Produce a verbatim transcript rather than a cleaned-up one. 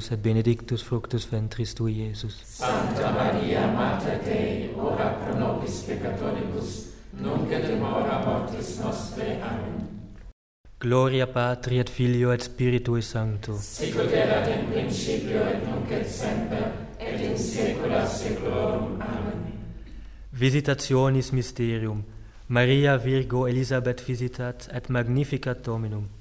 vobiscus, et benedictus fructus ventris tui, Iesus. Sancta Maria, Mater Dei, ora pro nobis peccatoribus, nunc et in hora mortis nostre. Amen. Gloria Patri et Filio et Spiritui Sancto. Sicut erat in principio et nunc et semper, et in saecula saeculorum. Amen. Visitationis Mysterium. Maria Virgo Elisabeth visitat et magnificat Dominum.